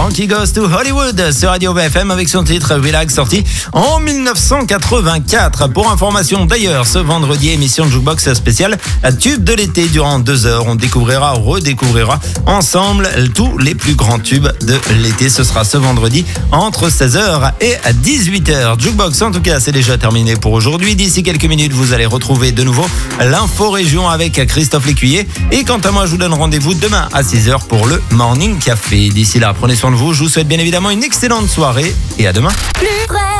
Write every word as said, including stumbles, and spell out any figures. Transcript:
Frankie Goes to Hollywood sur Radio B F M avec son titre Relax, sorti en dix-neuf cent quatre-vingt-quatre. Pour information d'ailleurs, ce vendredi, émission de Jukebox spéciale tube de l'été. Durant deux heures, on découvrira, redécouvrira ensemble tous les plus grands tubes de l'été. Ce sera ce vendredi entre seize heures et dix-huit heures. Jukebox, en tout cas, c'est déjà terminé pour aujourd'hui. D'ici quelques minutes, vous allez retrouver de nouveau l'info région avec Christophe Lécuyer. Et quant à moi, je vous donne rendez-vous demain à six heures pour le Morning Café. D'ici là, prenez soin de vous. Je vous souhaite bien évidemment une excellente soirée et à demain.